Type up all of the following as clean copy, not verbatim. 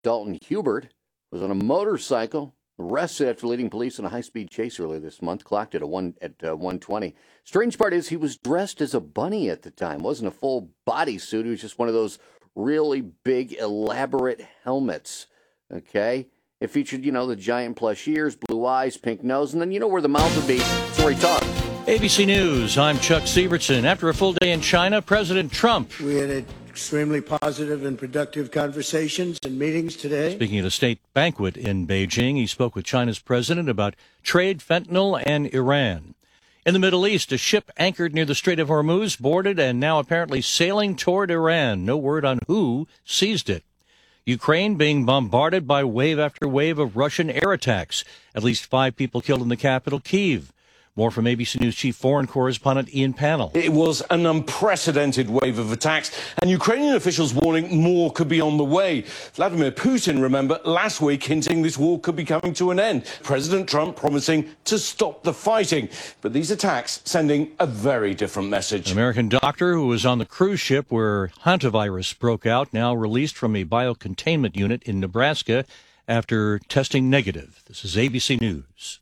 Dalton Hubert was on a motorcycle, arrested after leading police in a high-speed chase earlier this month, clocked at 1:20. Strange part is he was dressed as a bunny at the time. It wasn't a full bodysuit. It was just one of those really big, elaborate helmets, okay? It featured, the giant plush ears, blue eyes, pink nose, and then where the mouth would be. So he talked. ABC News, I'm Chuck Sievertson. After a full day in China, President Trump. We had extremely positive and productive conversations and meetings today. Speaking at a state banquet in Beijing, he spoke with China's president about trade, fentanyl, and Iran. In the Middle East, a ship anchored near the Strait of Hormuz boarded and now apparently sailing toward Iran. No word on who seized it. Ukraine being bombarded by wave after wave of Russian air attacks. At least 5 people killed in the capital, Kyiv. More from ABC News chief foreign correspondent Ian Pannell. It was an unprecedented wave of attacks, and Ukrainian officials warning more could be on the way. Vladimir Putin, remember, last week hinting this war could be coming to an end. President Trump promising to stop the fighting. But these attacks sending a very different message. An American doctor who was on the cruise ship where hantavirus broke out, now released from a biocontainment unit in Nebraska after testing negative. This is ABC News.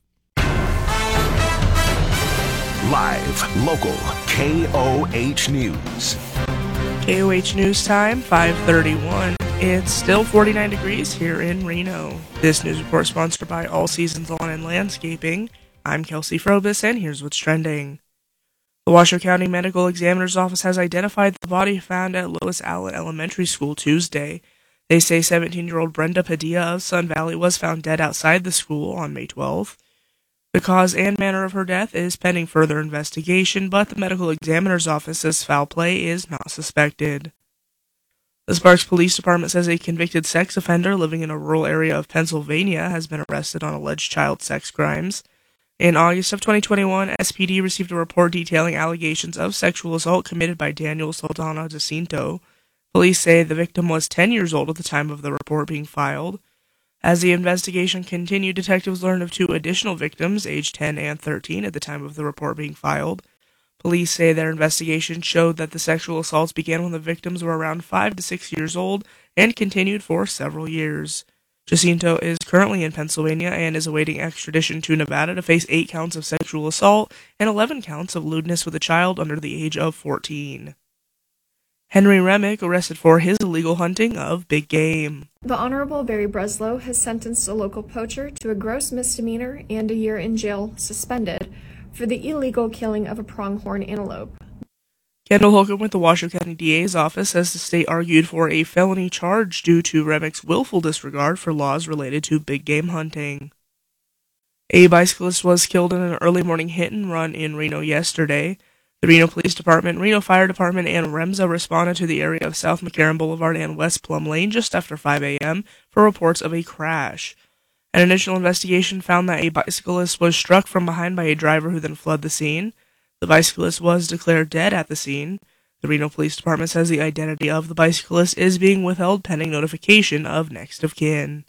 Live, local, KOH News. KOH News time, 5:31. It's still 49 degrees here in Reno. This news report sponsored by All Seasons Lawn and Landscaping. I'm Kelsey Frobis, and here's what's trending. The Washoe County Medical Examiner's Office has identified the body found at Lois Allen Elementary School Tuesday. They say 17-year-old Brenda Padilla of Sun Valley was found dead outside the school on May 12th. The cause and manner of her death is pending further investigation, but the medical examiner's office says foul play is not suspected. The Sparks Police Department says a convicted sex offender living in a rural area of Pennsylvania has been arrested on alleged child sex crimes. In August of 2021, SPD received a report detailing allegations of sexual assault committed by Daniel Saldana Jacinto. Police say the victim was 10 years old at the time of the report being filed. As the investigation continued, detectives learned of 2 additional victims, aged 10 and 13, at the time of the report being filed. Police say their investigation showed that the sexual assaults began when the victims were around 5 to 6 years old and continued for several years. Jacinto is currently in Pennsylvania and is awaiting extradition to Nevada to face 8 counts of sexual assault and 11 counts of lewdness with a child under the age of 14. Henry Remick arrested for his illegal hunting of big game. The Honorable Barry Breslow has sentenced a local poacher to a gross misdemeanor and a year in jail suspended for the illegal killing of a pronghorn antelope. Kendall Holcomb with the Washoe County DA's office says the state argued for a felony charge due to Remick's willful disregard for laws related to big game hunting. A bicyclist was killed in an early morning hit and run in Reno yesterday. The Reno Police Department, Reno Fire Department, and REMSA responded to the area of South McCarran Boulevard and West Plum Lane just after 5 a.m. for reports of a crash. An initial investigation found that a bicyclist was struck from behind by a driver who then fled the scene. The bicyclist was declared dead at the scene. The Reno Police Department says the identity of the bicyclist is being withheld pending notification of next of kin.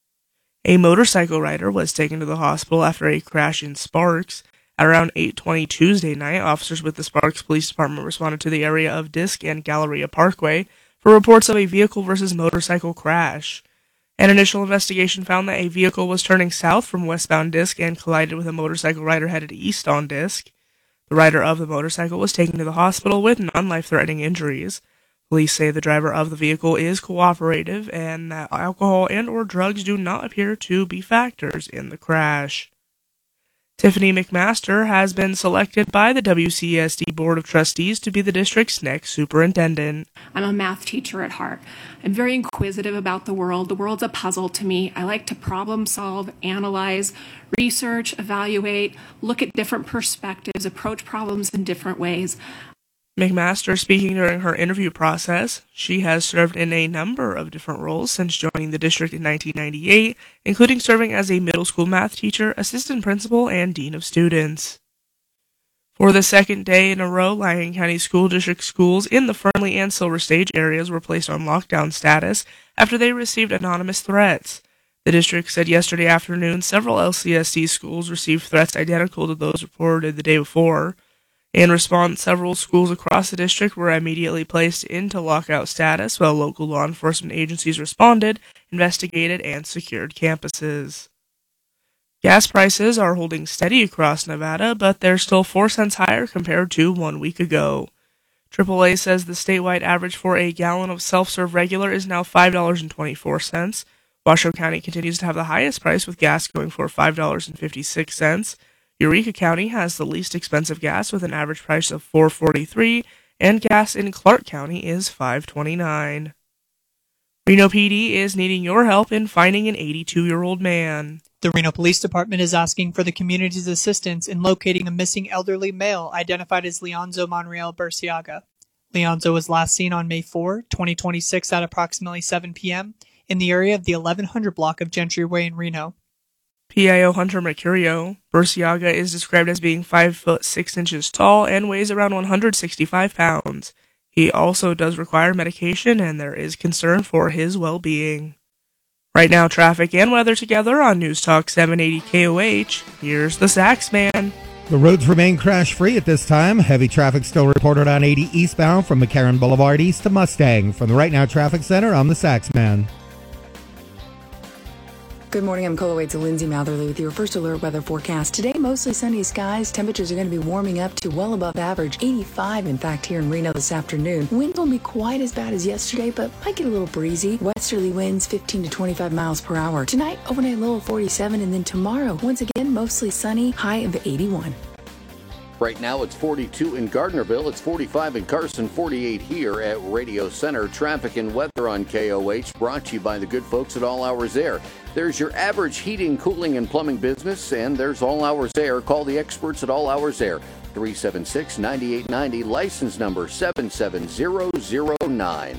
A motorcycle rider was taken to the hospital after a crash in Sparks. At around 8:20 Tuesday night, officers with the Sparks Police Department responded to the area of Disk and Galleria Parkway for reports of a vehicle versus motorcycle crash. An initial investigation found that a vehicle was turning south from westbound Disk and collided with a motorcycle rider headed east on Disk. The rider of the motorcycle was taken to the hospital with non-life-threatening injuries. Police say the driver of the vehicle is cooperative and that alcohol and/or drugs do not appear to be factors in the crash. Tiffany McMaster has been selected by the WCSD Board of Trustees to be the district's next superintendent. I'm a math teacher at heart. I'm very inquisitive about the world. The world's a puzzle to me. I like to problem solve, analyze, research, evaluate, look at different perspectives, approach problems in different ways. McMaster speaking during her interview process. She has served in a number of different roles since joining the district in 1998, including serving as a middle school math teacher, assistant principal, and dean of students. For the second day in a row, Lyon County School District schools in the Fernley and Silver Stage areas were placed on lockdown status after they received anonymous threats. The district said yesterday afternoon several LCSD schools received threats identical to those reported the day before. In response, several schools across the district were immediately placed into lockout status while local law enforcement agencies responded investigated and secured campuses. Gas prices are holding steady across Nevada, but they're still 4 cents higher compared to 1 week ago. AAA says the statewide average for a gallon of self-serve regular is now $5.24. Washoe County continues to have the highest price, with gas going for $5.56. Eureka County has the least expensive gas with an average price of $4.43, and gas in Clark County is $5.29. Reno PD is needing your help in finding an 82-year-old man. The Reno Police Department is asking for the community's assistance in locating a missing elderly male identified as Leonzo Monreal Burciaga. Leonzo was last seen on May 4, 2026 at approximately 7 p.m. in the area of the 1100 block of Gentry Way in Reno. PIO Hunter Mercurio, Burciaga is described as being 5 foot 6 inches tall and weighs around 165 pounds. He also does require medication, and there is concern for his well-being. Right now, traffic and weather together on News Talk 780 KOH. Here's the Sax Man. The roads remain crash-free at this time. Heavy traffic still reported on 80 eastbound from McCarran Boulevard east to Mustang. From the Right Now Traffic Center, I'm the Sax Man. Good morning, I'm KOH's Lindsay Matherly with your first alert weather forecast. Today, mostly sunny skies. Temperatures are going to be warming up to well above average, 85 in fact here in Reno this afternoon. Winds won't be quite as bad as yesterday, but might get a little breezy. Westerly winds 15 to 25 miles per hour. Tonight, overnight low of 47, and then tomorrow, once again, mostly sunny, high of 81. Right now it's 42 in Gardnerville, it's 45 in Carson, 48 here at Radio Center. Traffic and weather on KOH brought to you by the good folks at All Hours Air. There's your average heating, cooling, and plumbing business, and there's All Hours Air. Call the experts at All Hours Air, 376-9890, license number 77009.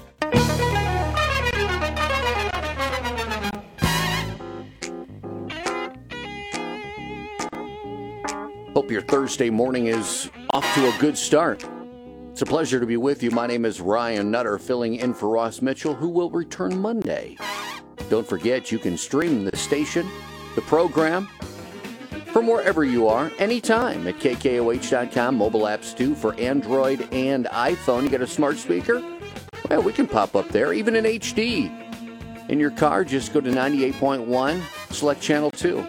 Hope your Thursday morning is off to a good start. It's a pleasure to be with you. My name is Ryan Nutter, filling in for Ross Mitchell, who will return Monday. Don't forget, you can stream the station, the program, from wherever you are, anytime at KKOH.com. Mobile apps, too, for Android and iPhone. You got a smart speaker? Well, we can pop up there, even in HD. In your car, just go to 98.1, select Channel 2.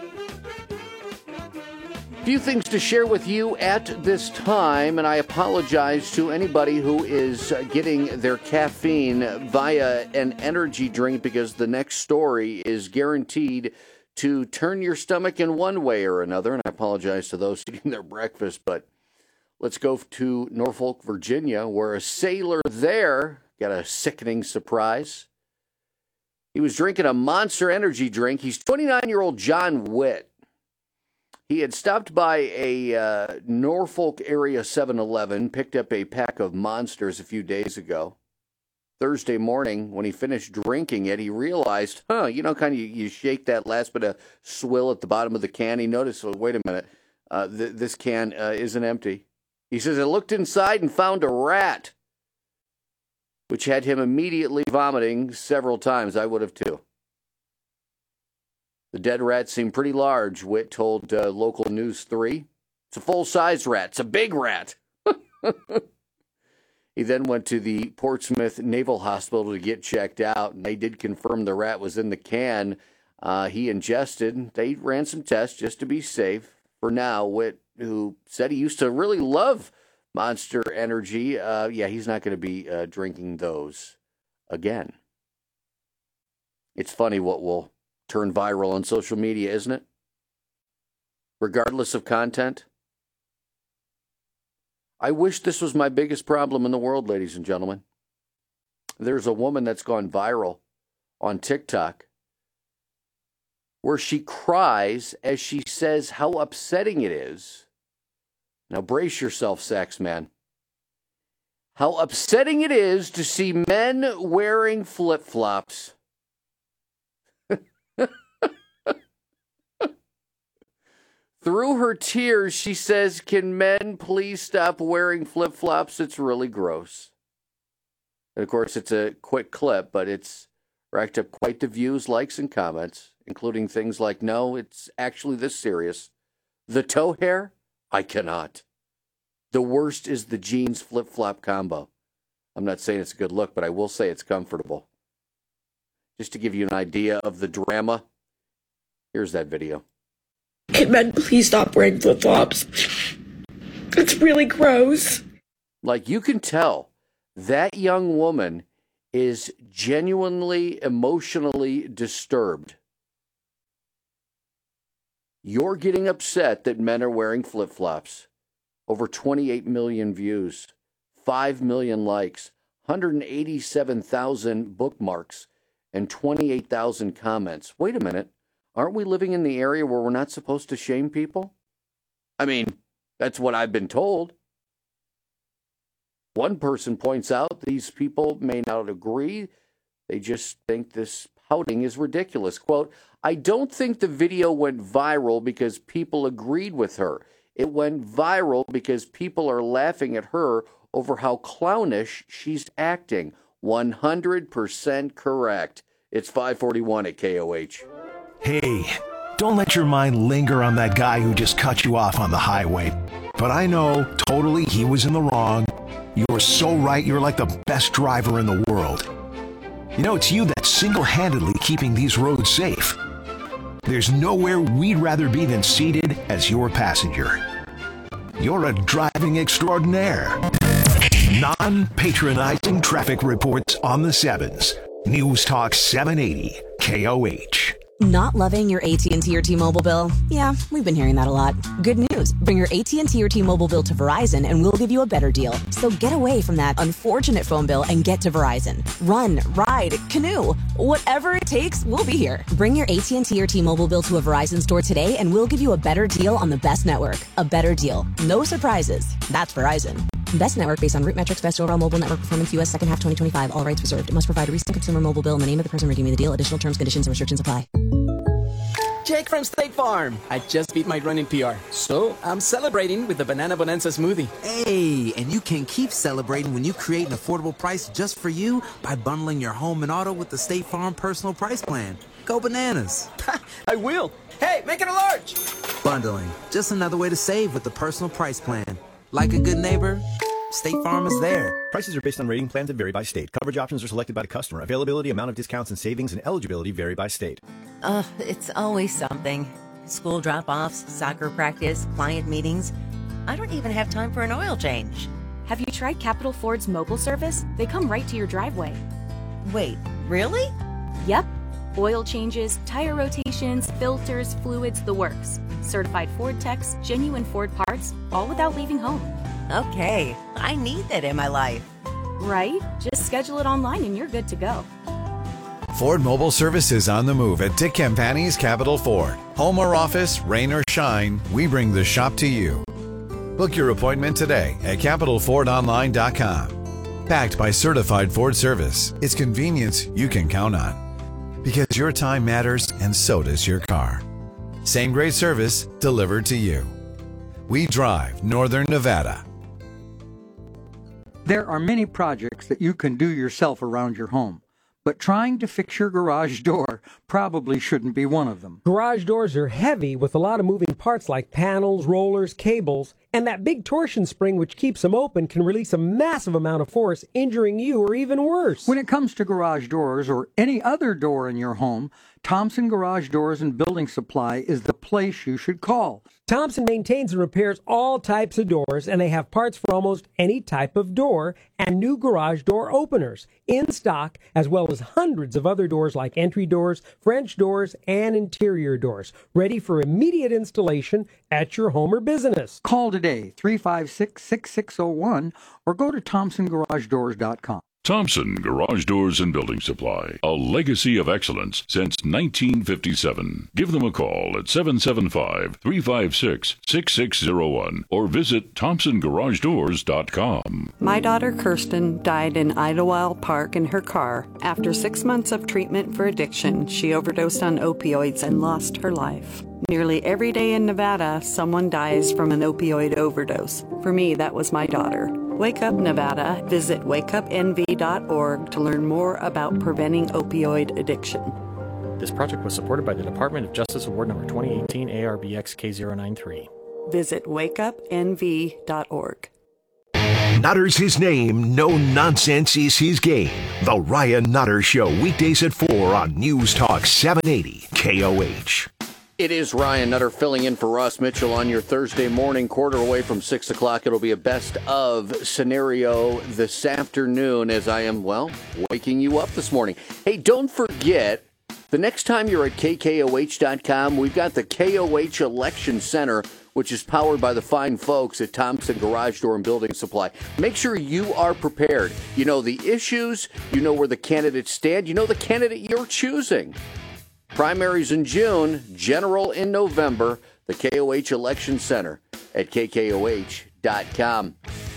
Few things to share with you at this time, and I apologize to anybody who is getting their caffeine via an energy drink, because the next story is guaranteed to turn your stomach in one way or another, and I apologize to those eating their breakfast. But let's go to Norfolk, Virginia, where a sailor there got a sickening surprise. He was drinking a Monster energy drink. He's 29-year-old John Witt. He had stopped by a Norfolk area 7-Eleven, picked up a pack of Monsters a few days ago. Thursday morning, when he finished drinking it, he realized, you shake that last bit of swill at the bottom of the can. He noticed, wait a minute, this can isn't empty. He says, I looked inside and found a rat, which had him immediately vomiting several times. I would have too. The dead rat seemed pretty large, Witt told local News 3. It's a full-size rat. It's a big rat. He then went to the Portsmouth Naval Hospital to get checked out, and they did confirm the rat was in the can he ingested. They ran some tests just to be safe. For now, Witt, who said he used to really love Monster Energy, he's not going to be drinking those again. It's funny what will turn viral on social media, isn't it? Regardless of content. I wish this was my biggest problem in the world, ladies and gentlemen. There's a woman that's gone viral on TikTok where she cries as she says how upsetting it is. Now brace yourself, Sax Man. How upsetting it is to see men wearing flip-flops. Through her tears, she says, can men please stop wearing flip-flops? It's really gross. And of course, it's a quick clip, but it's racked up quite the views, likes, and comments, including things like, no, it's actually this serious. The toe hair? I cannot. The worst is the jeans flip-flop combo. I'm not saying it's a good look, but I will say it's comfortable. just to give you an idea of the drama. Here's that video. Hey, men, please stop wearing flip-flops. It's really gross. Like, you can tell that young woman is genuinely emotionally disturbed. You're getting upset that men are wearing flip-flops. Over 28 million views, 5 million likes, 187,000 bookmarks, and 28,000 comments. Wait a minute. Aren't we living in the area where we're not supposed to shame people? I mean, that's what I've been told. One person points out these people may not agree. They just think this pouting is ridiculous. Quote, I don't think the video went viral because people agreed with her. It went viral because people are laughing at her over how clownish she's acting. 100% correct. It's 541 at KOH. Hey, don't let your mind linger on that guy who just cut you off on the highway. But I know totally he was in the wrong. You're so right. You're like the best driver in the world. You know, it's you that's single-handedly keeping these roads safe. There's nowhere we'd rather be than seated as your passenger. You're a driving extraordinaire. Non-patronizing traffic reports on the 7s. News Talk 780, KOH. Not loving your AT&T or T-Mobile bill? Yeah, we've been hearing that a lot. Good news. Bring your AT&T or T-Mobile bill to Verizon and we'll give you a better deal. So get away from that unfortunate phone bill and get to Verizon. Run, ride, canoe. Whatever it takes, we'll be here. Bring your AT&T or T-Mobile bill to a Verizon store today and we'll give you a better deal on the best network. A better deal. No surprises. That's Verizon. Best network based on root metrics, best overall mobile network performance, U.S. second half 2025. All rights reserved. It must provide a recent consumer mobile bill in the name of the person redeeming the deal. Additional terms, conditions, and restrictions apply. Jake from State Farm. I just beat my running PR, so I'm celebrating with the Banana Bonanza smoothie. Hey, and you can keep celebrating when you create an affordable price just for you by bundling your home and auto with the State Farm Personal Price Plan. Go bananas. I will. Hey, make it a large. Bundling. Just another way to save with the Personal Price Plan. Like a good neighbor, State Farm is there. Prices are based on rating plans and vary by state. Coverage options are selected by the customer. Availability, amount of discounts and savings, and eligibility vary by state. It's always something. School drop-offs, soccer practice, client meetings. I don't even have time for an oil change. Have you tried Capital Ford's mobile service? They come right to your driveway. Wait, really? Yep. Oil changes, tire rotations, filters, fluids, the works. Certified Ford techs, genuine Ford parts, all without leaving home. Okay, I need that in my life. Right? Just schedule it online and you're good to go. Ford Mobile Service is on the move at Dick Campani's Capital Ford. Home or office, rain or shine, we bring the shop to you. Book your appointment today at CapitalFordOnline.com. Backed by certified Ford service, it's convenience you can count on. Because your time matters and so does your car. Same great service delivered to you. We drive Northern Nevada. There are many projects that you can do yourself around your home, but trying to fix your garage door probably shouldn't be one of them. Garage doors are heavy with a lot of moving parts like panels, rollers, cables, and that big torsion spring which keeps them open can release a massive amount of force, injuring you or even worse. When it comes to garage doors or any other door in your home, Thompson Garage Doors and Building Supply is the place you should call. Thompson maintains and repairs all types of doors, and they have parts for almost any type of door and new garage door openers in stock, as well as hundreds of other doors like entry doors, French doors, and interior doors, ready for immediate installation at your home or business. Call today, 356-6601, or go to ThompsonGarageDoors.com. Thompson Garage Doors and Building Supply, a legacy of excellence since 1957. Give them a call at 775-356-6601 or visit ThompsonGarageDoors.com. My daughter Kirsten died in Idlewild Park in her car. After 6 months of treatment for addiction, she overdosed on opioids and lost her life. Nearly every day in Nevada, someone dies from an opioid overdose. For me, that was my daughter. Wake Up Nevada. Visit wakeupnv.org to learn more about preventing opioid addiction. This project was supported by the Department of Justice Award Number 2018 ARBX K093. Visit wakeupnv.org. Nutter's his name, no nonsense is his game. The Ryan Nutter Show, weekdays at 4 on News Talk 780 KOH. It is Ryan Nutter filling in for Ross Mitchell on your Thursday morning, quarter away from 6 o'clock. It'll be a best of scenario this afternoon as I am, waking you up this morning. Hey, don't forget, the next time you're at KKOH.com, we've got the KOH Election Center, which is powered by the fine folks at Thompson Garage Door and Building Supply. Make sure you are prepared. You know the issues, you know where the candidates stand, you know the candidate you're choosing. Primaries in June, general in November, the KOH Election Center at KKOH.com.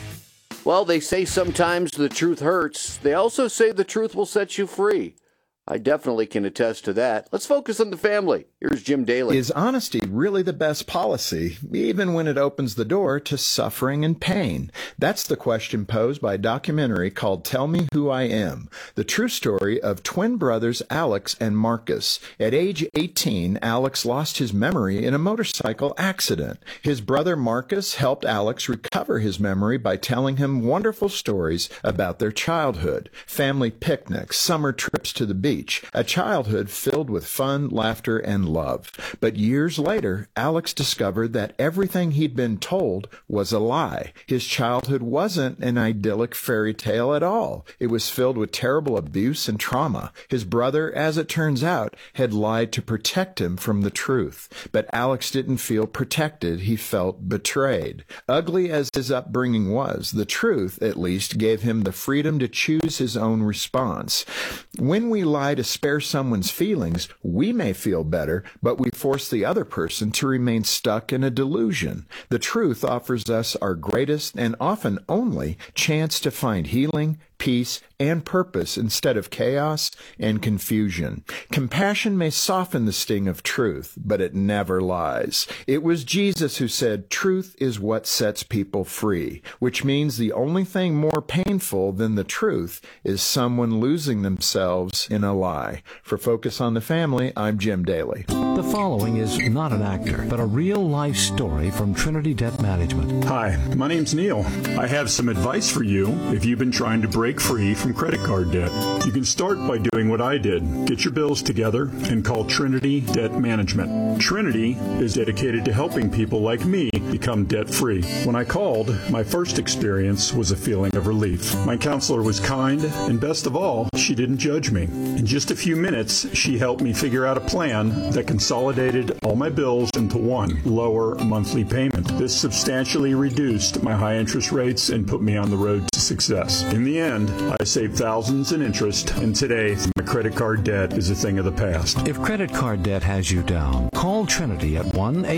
Well, they say sometimes the truth hurts. They also say the truth will set you free. I definitely can attest to that. Let's focus on the family. Here's Jim Daly. Is honesty really the best policy, even when it opens the door to suffering and pain? That's the question posed by a documentary called Tell Me Who I Am, the true story of twin brothers Alex and Marcus. At age 18, Alex lost his memory in a motorcycle accident. His brother Marcus helped Alex recover his memory by telling him wonderful stories about their childhood, family picnics, summer trips to the beach, a childhood filled with fun, laughter, and love. But years later, Alex discovered that everything he'd been told was a lie. His childhood wasn't an idyllic fairy tale at all. It was filled with terrible abuse and trauma. His brother, as it turns out, had lied to protect him from the truth. But Alex didn't feel protected. He felt betrayed. Ugly as his upbringing was, the truth, at least, gave him the freedom to choose his own response. When we lie to spare someone's feelings, we may feel better, but we force the other person to remain stuck in a delusion. The truth offers us our greatest and often only chance to find healing, peace, and purpose instead of chaos and confusion. Compassion may soften the sting of truth, but it never lies. It was Jesus who said, "Truth is what sets people free," which means the only thing more painful than the truth is someone losing themselves in a lie. For Focus on the Family, I'm Jim Daly. The following is not an actor, but a real-life story from Trinity Debt Management. Hi, my name's Neil. I have some advice for you if you've been trying to break free from credit card debt. You can start by doing what I did. Get your bills together and call Trinity Debt Management. Trinity is dedicated to helping people like me become debt-free. When I called, my first experience was a feeling of relief. My counselor was kind, and best of all, she didn't judge me. In just a few minutes, she helped me figure out a plan that consolidated all my bills into one lower monthly payment. This substantially reduced my high interest rates and put me on the road to success. In the end, I saved thousands in interest, and today, my credit card debt is a thing of the past. If credit card debt has you down, call Trinity at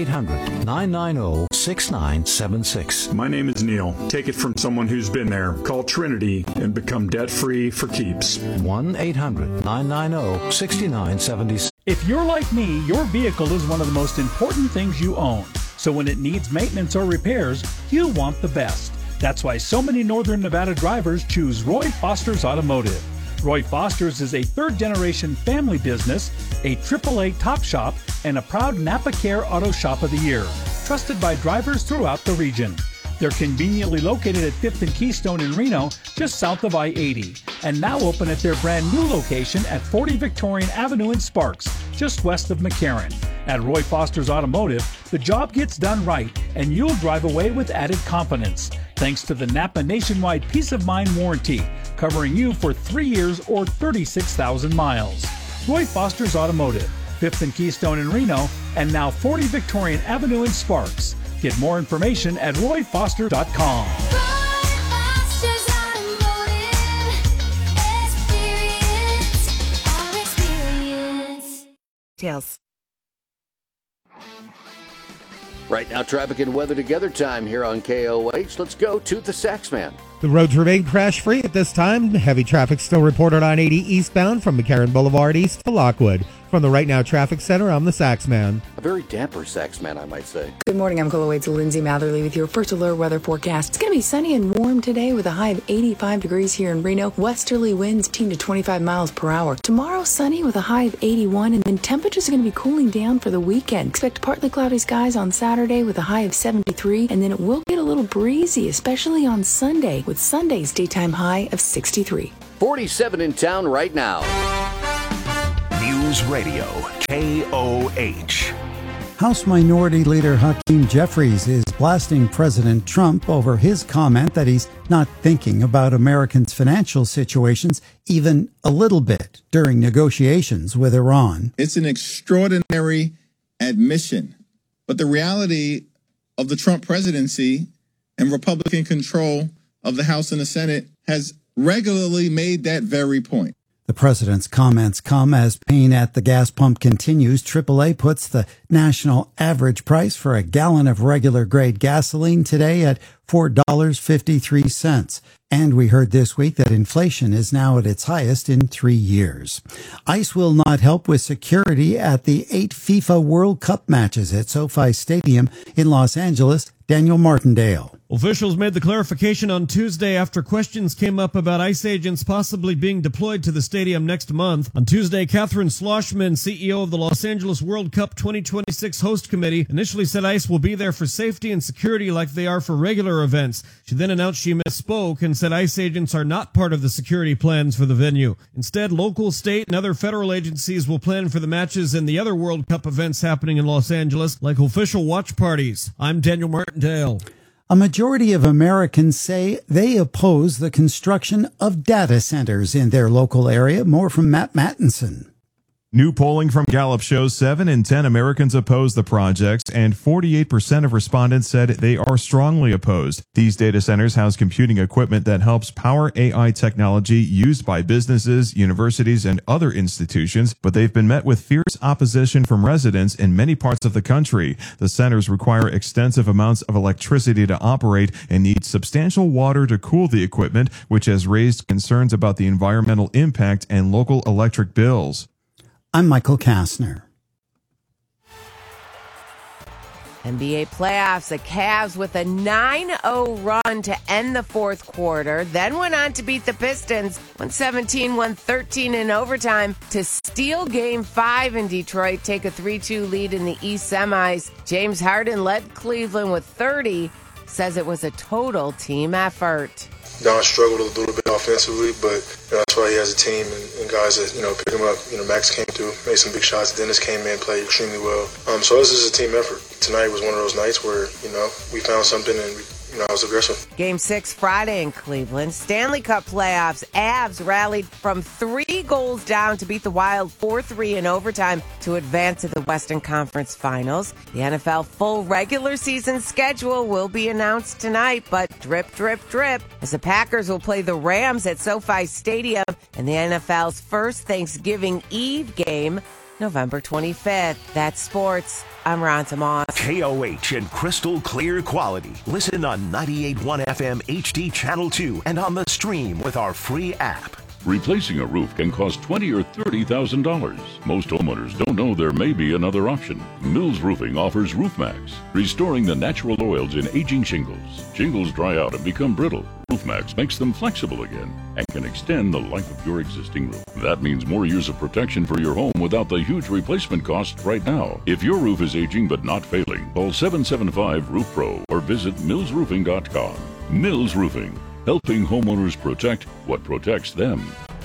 1-800-990-6976. My name is Neil. Take it from someone who's been there. Call Trinity and become debt-free for keeps. 1-800-990-6976. If you're like me, your vehicle is one of the most important things you own. So when it needs maintenance or repairs, you want the best. That's why so many Northern Nevada drivers choose Roy Foster's Automotive. Roy Foster's is a third-generation family business, a AAA top shop, and a proud Napa Care Auto Shop of the Year, trusted by drivers throughout the region. They're conveniently located at 5th and Keystone in Reno, just south of I-80, and now open at their brand new location at 40 Victorian Avenue in Sparks, just west of McCarran. At Roy Foster's Automotive, the job gets done right, and you'll drive away with added confidence, thanks to the Napa Nationwide Peace of Mind Warranty, covering you for 3 years or 36,000 miles. Roy Foster's Automotive, 5th and Keystone in Reno, and now 40 Victorian Avenue in Sparks. Get more information at royfoster.com. Tails. Right now, traffic and weather together time here on KOH. Let's go to the Saxman. The roads remain crash-free at this time. Heavy traffic still reported on 80 eastbound from McCarran Boulevard east to Lockwood. From the Right Now Traffic Center, I'm the Saxman. A very dapper Saxman, I might say. Good morning, I'm KOH's Lindsay Matherly with your first alert weather forecast. It's going to be sunny and warm today with a high of 85 degrees here in Reno. Westerly winds 15 to 25 miles per hour. Tomorrow, sunny with a high of 81, and then temperatures are going to be cooling down for the weekend. Expect partly cloudy skies on Saturday with a high of 73, and then it will get a little breezy, especially on Sunday. with Sunday's daytime high of 63. 47 in town right now. News Radio, KOH. House Minority Leader Hakeem Jeffries is blasting President Trump over his comment that he's not thinking about Americans' financial situations even a little bit during negotiations with Iran. It's an extraordinary admission, but the reality of the Trump presidency and Republican control of the House and the Senate has regularly made that very point. The president's comments come as pain at the gas pump continues. AAA puts the national average price for a gallon of regular grade gasoline today at $4.53. And we heard this week that inflation is now at its highest in 3 years. ICE will not help with security at the 8 FIFA World Cup matches at SoFi Stadium in Los Angeles. Daniel Martindale. Officials made the clarification on Tuesday after questions came up about ICE agents possibly being deployed to the stadium next month. On Tuesday, Catherine Schlossman, CEO of the Los Angeles World Cup 2026 host committee, initially said ICE will be there for safety and security like they are for regular events. She then announced she misspoke and said ICE agents are not part of the security plans for the venue. Instead, local, state, and other federal agencies will plan for the matches and the other World Cup events happening in Los Angeles, like official watch parties. I'm Daniel Martindale. A majority of Americans say they oppose the construction of data centers in their local area. More from Matt Mattinson. New polling from Gallup shows 7 in 10 Americans oppose the projects, and 48% of respondents said they are strongly opposed. These data centers house computing equipment that helps power AI technology used by businesses, universities, and other institutions, but they've been met with fierce opposition from residents in many parts of the country. The centers require extensive amounts of electricity to operate and need substantial water to cool the equipment, which has raised concerns about the environmental impact and local electric bills. I'm Michael Kastner. NBA playoffs, the Cavs with a 9-0 run to end the fourth quarter, then went on to beat the Pistons 117-113 in overtime to steal Game 5 in Detroit, take a 3-2 lead in the East semis. James Harden led Cleveland with 30, says it was a total team effort. Don struggled a little bit offensively, but that's why he has a team and guys that, pick him up. Max came through, made some big shots. Dennis came in, played extremely well. So this is a team effort. Tonight was one of those nights where, we found something and I was aggressive. Game 6 Friday in Cleveland. Stanley Cup playoffs. Avs rallied from 3 goals down to beat the Wild 4-3 in overtime to advance to the Western Conference Finals. The NFL full regular season schedule will be announced tonight, but drip, drip, drip, as the Packers will play the Rams at SoFi Stadium in the NFL's first Thanksgiving Eve game, November 25th. That's sports. I'm Ron Moss. KOH in crystal clear quality. Listen on 98.1 FM HD Channel 2 and on the stream with our free app. Replacing a roof can cost $20,000 or $30,000. Most homeowners don't know there may be another option. Mills Roofing offers RoofMax, restoring the natural oils in aging shingles. Shingles dry out and become brittle. RoofMax makes them flexible again and can extend the life of your existing roof. That means more years of protection for your home without the huge replacement cost right now. If your roof is aging but not failing, call 775-ROOF-PRO or visit millsroofing.com. Mills Roofing, helping homeowners protect what protects them.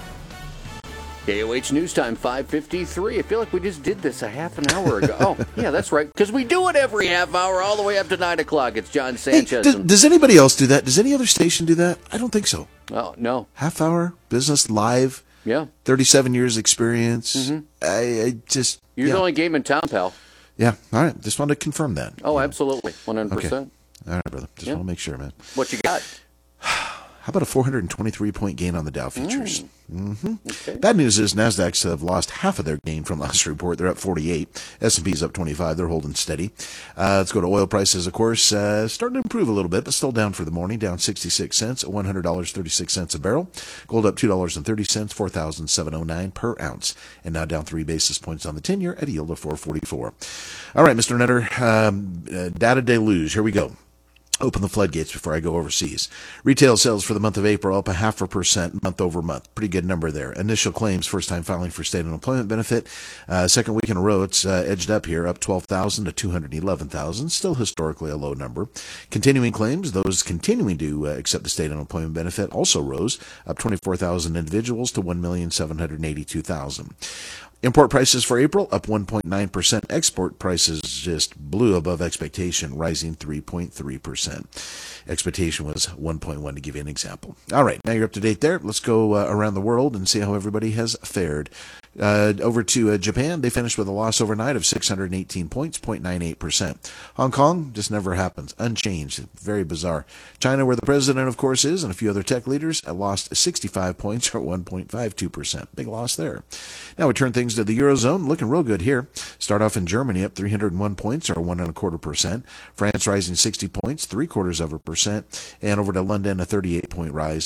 KOH News Time, 5:53. I feel like we just did this a half an hour ago. Oh, yeah, that's right, because we do it every half hour all the way up to 9 o'clock. It's John Sanchez. Hey, does anybody else do that? Does any other station do that? I don't think so. Oh, no. Half hour, business, live. Yeah. 37 years experience. Mm-hmm. I just... You're the only game in town, pal. Yeah, all right. Just wanted to confirm that. Oh, absolutely. 100%. Okay. All right, brother. Just want to make sure, man. What you got? How about a 423-point gain on the Dow futures? Okay. Bad news is NASDAQs have lost half of their gain from last report. They're up 48. S&P's up 25. They're holding steady. Let's go to oil prices, of course. Starting to improve a little bit, but still down for the morning. Down 66 cents at $100.36 a barrel. Gold up $2.30, $4,709 per ounce. And now down 3 basis points on the 10-year at a yield of 4.44. All right, Mr. Nutter, data deluge. Here we go. Open the floodgates before I go overseas. Retail sales for the month of April up 0.5% month over month. Pretty good number there. Initial claims, first time filing for state unemployment benefit. Second week in a row, it's edged up here, up 12,000 to 211,000. Still historically a low number. Continuing claims, those continuing to accept the state unemployment benefit also rose, up 24,000 individuals to 1,782,000. Import prices for April up 1.9%. Export prices just blew above expectation, rising 3.3%. Expectation was 1.1 to give you an example. All right, now you're up to date there. Let's go around the world and see how everybody has fared. Over to Japan, they finished with a loss overnight of 618 points, 0.98%. Hong Kong just never happens, unchanged, very bizarre. China, where the president, of course, is, and a few other tech leaders, lost 65 points, or 1.52%. Big loss there. Now we turn things to the Eurozone, looking real good here. Start off in Germany, up 301 points, or 1.25%. France rising 60 points, 0.75%. And over to London, a 38-point rise,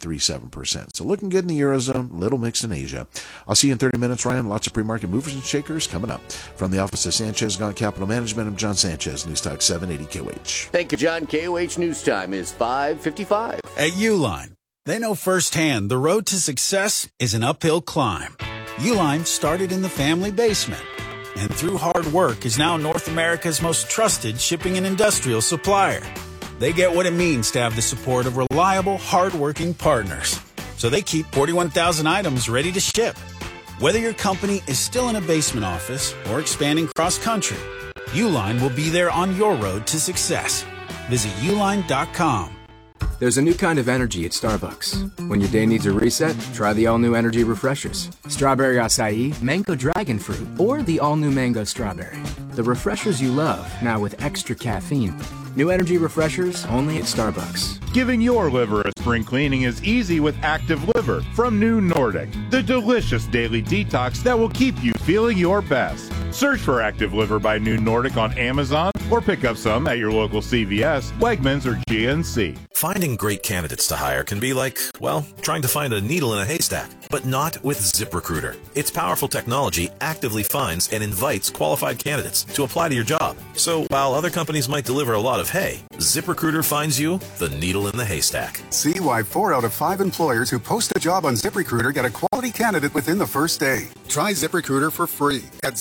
0.37%. So looking good in the Eurozone, little mixed in Asia. I'll see you in 30 minutes, Ryan. Lots of pre-market movers and shakers coming up. From the office of Sanchez Gaunt Capital Management, I'm John Sanchez, News Talk 780 KOH. Thank you, John. KOH News Time is 5:55. At Uline, they know firsthand the road to success is an uphill climb. Uline started in the family basement, and through hard work is now North America's most trusted shipping and industrial supplier. They get what it means to have the support of reliable, hard-working partners. So they keep 41,000 items ready to ship. Whether your company is still in a basement office or expanding cross-country, Uline will be there on your road to success. Visit uline.com. There's a new kind of energy at Starbucks. When your day needs a reset, try the all-new energy refreshers. Strawberry acai, mango dragon fruit, or the all-new mango strawberry. The refreshers you love, now with extra caffeine. New energy refreshers only at Starbucks. Giving your liver a spring cleaning is easy with Active Liver from New Nordic, the delicious daily detox that will keep you feeling your best. Search for Active Liver by New Nordic on Amazon or pick up some at your local CVS, Wegmans, or GNC. Finding great candidates to hire can be like, well, trying to find a needle in a haystack, but not with ZipRecruiter. Its powerful technology actively finds and invites qualified candidates to apply to your job. So while other companies might deliver a lot of hay, ZipRecruiter finds you the needle in the haystack. See why 4 out of 5 employers who post a job on ZipRecruiter get a quality candidate within the first day. Try ZipRecruiter for free at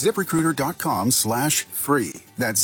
ZipRecruiter.com/free. That's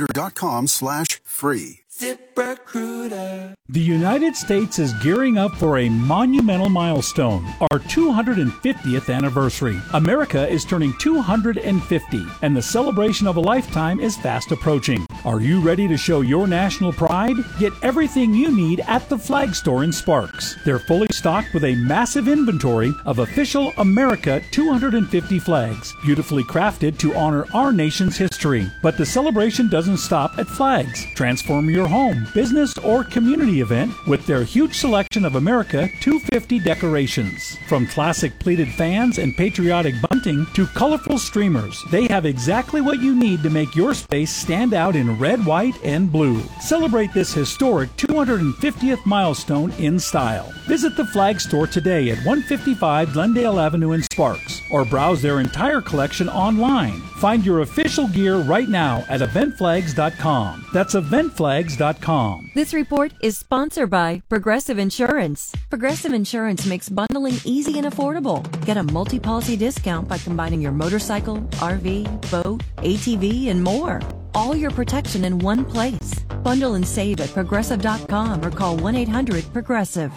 ZipRecruiter.com/free. ZipRecruiter. The United States is gearing up for a monumental milestone, our 250th anniversary. America is turning 250, and the celebration of a lifetime is fast approaching. Are you ready to show your national pride? Get everything you need at the Flag Store in Sparks. They're fully stocked with a massive inventory of official America 250 flags, beautifully crafted to honor our nation's history. But the celebration doesn't stop at flags. Transform your home, business, or community event with their huge selection of America 250 decorations. From classic pleated fans and patriotic bunting to colorful streamers, they have exactly what you need to make your space stand out in red, white, and blue. Celebrate this historic 250th milestone in style. Visit the Flag Store today at 155 Glendale Avenue in Sparks, or browse their entire collection online. Find your official gear right now at eventflags.com. That's eventflags.com. This report is sponsored by Progressive Insurance. Progressive Insurance makes bundling easy and affordable. Get a multi-policy discount by combining your motorcycle, RV, boat, ATV, and more. All your protection in one place. Bundle and save at progressive.com or call 1-800-PROGRESSIVE.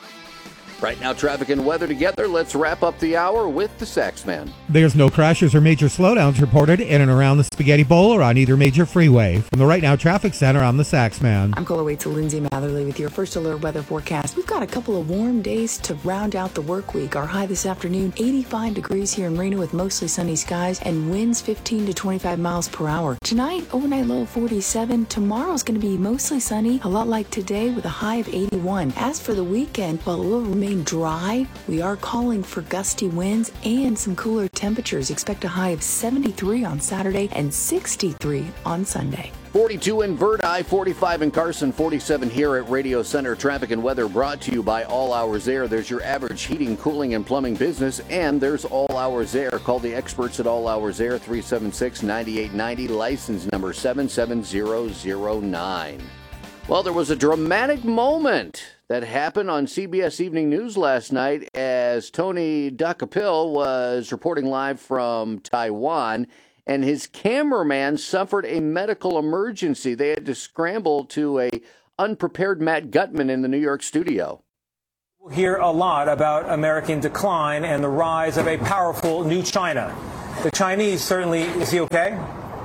Right now, traffic and weather together. Let's wrap up the hour with the Saxman. There's no crashes or major slowdowns reported in and around the Spaghetti Bowl or on either major freeway. From the Right Now Traffic Center, I'm the Saxman. I'm Caller to Lindsay Matherly with your first alert weather forecast. We've got a couple of warm days to round out the work week. Our high this afternoon, 85 degrees here in Reno with mostly sunny skies and winds 15 to 25 miles per hour. Tonight, overnight low 47. Tomorrow's going to be mostly sunny, a lot like today with a high of 81. As for the weekend, while it will remain dry, we are calling for gusty winds and some cooler temperatures. Expect a high of 73 on Saturday and 63 on Sunday. 42 in Verdi, 45 in Carson, 47 here at Radio Center. Traffic and weather brought to you by All Hours Air. There's your average heating, cooling, and plumbing business, and there's All Hours Air. Call the experts at All Hours Air, 376-9890, license number 77009. Well, there was a dramatic moment that happened on CBS Evening News last night as Tony Dakapil was reporting live from Taiwan, and his cameraman suffered a medical emergency. They had to scramble to a unprepared Matt Gutman in the New York studio. We'll hear a lot about American decline and the rise of a powerful new China. The Chinese certainly, is he okay?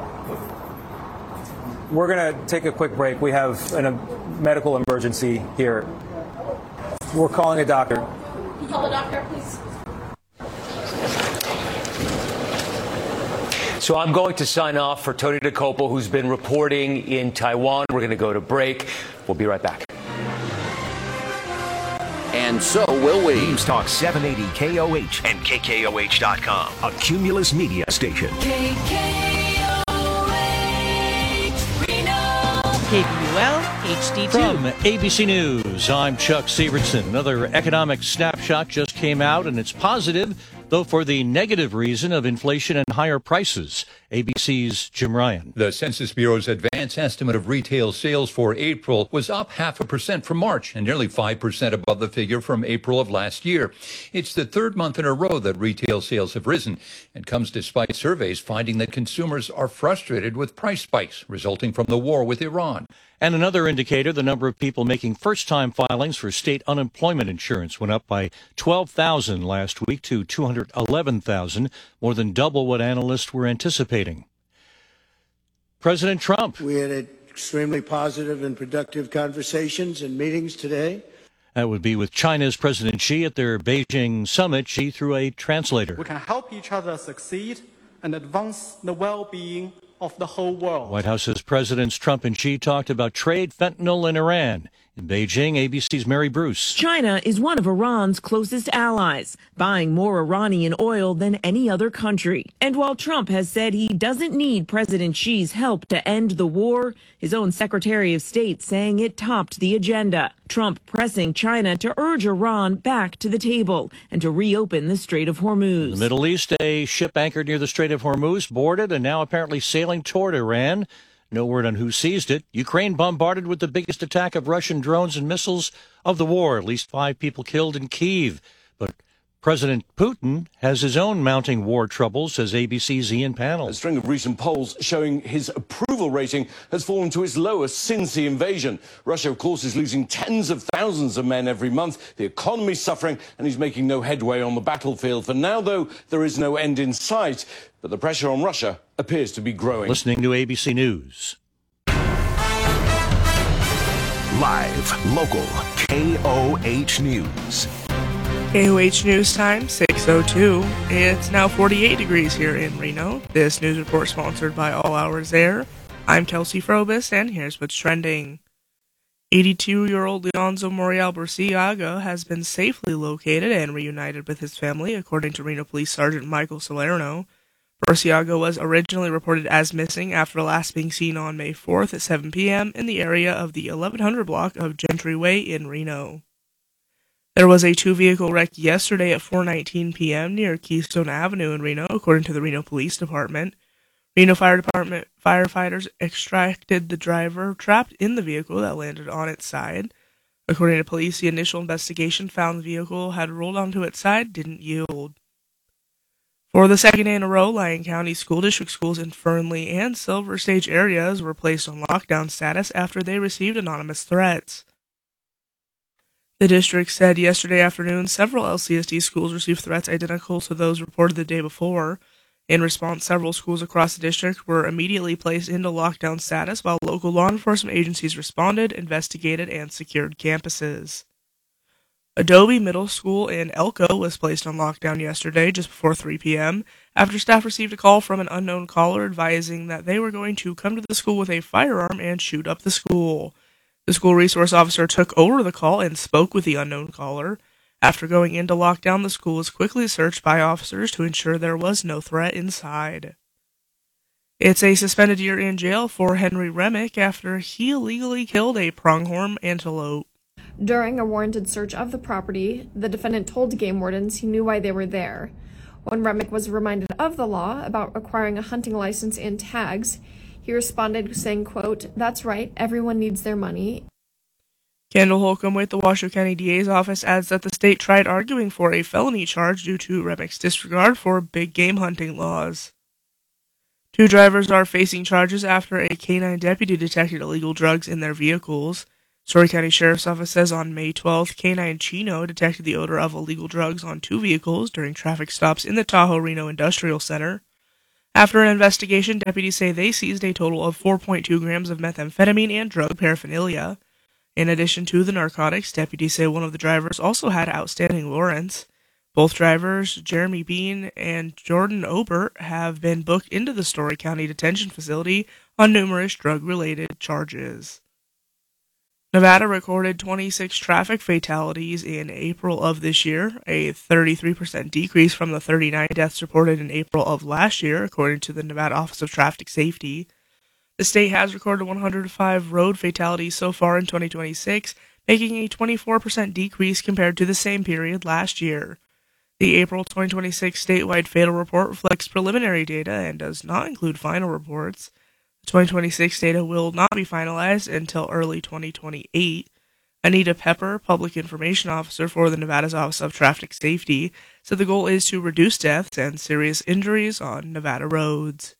We're going to take a quick break. We have a medical emergency here. We're calling a doctor. Can you call the doctor, please? So I'm going to sign off for Tony Dakapil, who's been reporting in Taiwan. We're going to go to break. We'll be right back. And so will we. News Talk 780 KOH and KKOH.com, a Cumulus media station. KBUL HD2. From ABC News, I'm Chuck Severson. Another economic snapshot just came out, and it's positive, though for the negative reason of inflation and higher prices. ABC's Jim Ryan. The Census Bureau's advance estimate of retail sales for April was up 0.5% from March and nearly 5% above the figure from April of last year. It's the third month in a row that retail sales have risen, and comes despite surveys finding that consumers are frustrated with price spikes resulting from the war with Iran. And another indicator, the number of people making first-time filings for state unemployment insurance went up by 12,000 last week to 211,000, more than double what analysts were anticipating. President Trump. We had extremely positive and productive conversations and meetings today. That would be with China's President Xi at their Beijing summit, Xi through a translator. We can help each other succeed and advance the well-being of the whole world. White House's Presidents Trump and Xi talked about trade, fentanyl, and Iran. In Beijing, ABC's Mary Bruce. China is one of Iran's closest allies, buying more Iranian oil than any other country. And while Trump has said he doesn't need President Xi's help to end the war, his own Secretary of State saying it topped the agenda. Trump pressing China to urge Iran back to the table and to reopen the Strait of Hormuz. In the Middle East, a ship anchored near the Strait of Hormuz boarded and now apparently sailing toward Iran. No word on who seized it. Ukraine bombarded with the biggest attack of Russian drones and missiles of the war. At least 5 people killed in Kyiv. But President Putin has his own mounting war troubles, says ABC's Ian Pannell. A string of recent polls showing his approval rating has fallen to its lowest since the invasion. Russia, of course, is losing tens of thousands of men every month. The economy's suffering, and he's making no headway on the battlefield. For now, though, there is no end in sight. But the pressure on Russia appears to be growing. Listening to ABC News. Live, local, KOH News. KOH News Time, 6:02. It's now 48 degrees here in Reno. This news report sponsored by All Hours Air. I'm Kelsey Frobus, and here's what's trending. 82-year-old Leonzo Morial Burciaga has been safely located and reunited with his family, according to Reno Police Sergeant Michael Salerno. Burciaga was originally reported as missing after last being seen on May 4th at 7 p.m. in the area of the 1100 block of Gentry Way in Reno. There was a 2-vehicle wreck yesterday at 4:19 p.m. near Keystone Avenue in Reno, according to the Reno Police Department. Reno Fire Department firefighters extracted the driver trapped in the vehicle that landed on its side. According to police, the initial investigation found the vehicle had rolled onto its side, didn't yield. For the second day in a row, Lyon County School District schools in Fernley and Silver Stage areas were placed on lockdown status after they received anonymous threats. The district said yesterday afternoon several LCSD schools received threats identical to those reported the day before. In response, several schools across the district were immediately placed into lockdown status while local law enforcement agencies responded, investigated, and secured campuses. Adobe Middle School in Elko was placed on lockdown yesterday just before 3 p.m. after staff received a call from an unknown caller advising that they were going to come to the school with a firearm and shoot up the school. The school resource officer took over the call and spoke with the unknown caller. After going into lockdown, the school was quickly searched by officers to ensure there was no threat inside. It's a suspended year in jail for Henry Remick after he illegally killed a pronghorn antelope. During a warranted search of the property, the defendant told game wardens he knew why they were there. When Remick was reminded of the law about acquiring a hunting license and tags, he responded saying, quote, "That's right, everyone needs their money," Kendall Holcomb with the Washoe County DA's office adds that the state tried arguing for a felony charge due to Remick's disregard for big game hunting laws. 2 drivers are facing charges after a canine deputy detected illegal drugs in their vehicles. Story County Sheriff's Office says on May 12th, Canine Chino detected the odor of illegal drugs on 2 vehicles during traffic stops in the Tahoe-Reno Industrial Center. After an investigation, deputies say they seized a total of 4.2 grams of methamphetamine and drug paraphernalia. In addition to the narcotics, deputies say one of the drivers also had outstanding warrants. Both drivers, Jeremy Bean and Jordan Obert, have been booked into the Story County Detention Facility on numerous drug-related charges. Nevada recorded 26 traffic fatalities in April of this year, a 33% decrease from the 39 deaths reported in April of last year, according to the Nevada Office of Traffic Safety. The state has recorded 105 road fatalities so far in 2026, making a 24% decrease compared to the same period last year. The April 2026 statewide fatal report reflects preliminary data and does not include final reports. The 2026 data will not be finalized until early 2028. Anita Pepper, Public Information Officer for the Nevada's Office of Traffic Safety, said the goal is to reduce deaths and serious injuries on Nevada roads.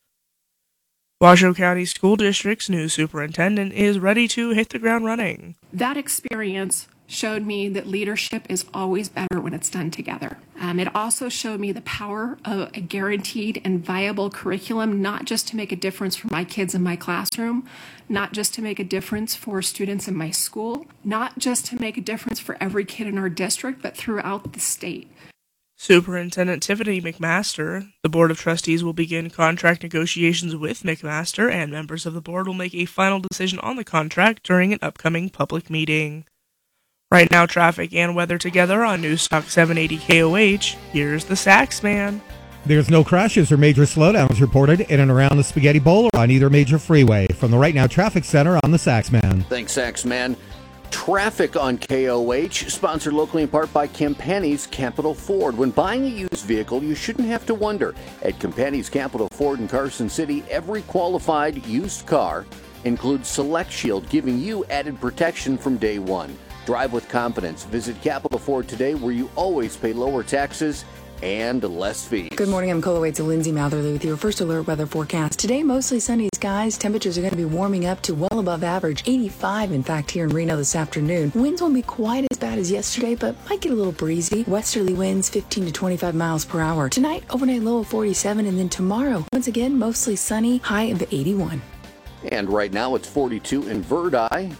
Washoe County School District's new superintendent is ready to hit the ground running. That experience showed me that leadership is always better when it's done together. It also showed me the power of a guaranteed and viable curriculum, not just to make a difference for my kids in my classroom, not just to make a difference for students in my school, not just to make a difference for every kid in our district, but throughout the state. Superintendent Tiffany McMaster. The Board of Trustees will begin contract negotiations with McMaster, and members of the board will make a final decision on the contract during an upcoming public meeting. Right now, traffic and weather together on Newstalk 780 KOH. Here's the Sax Man. There's no crashes or major slowdowns reported in and around the Spaghetti Bowl or on either major freeway. From the Right Now Traffic Center, I'm the Sax Man. Thanks, Sax Man. Traffic on KOH, sponsored locally in part by Campani's Capital Ford. When buying a used vehicle, you shouldn't have to wonder. At Campani's Capital Ford in Carson City, every qualified used car includes Select Shield, giving you added protection from day one. Drive with confidence. Visit Capital Ford today, where you always pay lower taxes and less fees. Good morning. I'm Cola to Lindsay Matherly with your first alert weather forecast. Today, mostly sunny skies. Temperatures are going to be warming up to well above average, 85 in fact here in Reno this afternoon. Winds won't be quite as bad as yesterday, but might get a little breezy. Westerly winds 15 to 25 miles per hour. Tonight, overnight low of 47, and then tomorrow, once again, mostly sunny, high of 81. And right now it's 42 in Verdi,